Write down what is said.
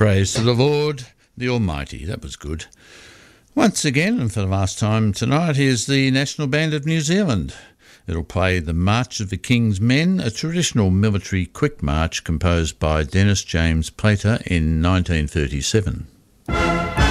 Praise to the Lord, the Almighty. That was good. Once again, and for the last time tonight, here's the National Band of New Zealand. It'll play the March of the King's Men, a traditional military quick march composed by Dennis James Plater in 1937.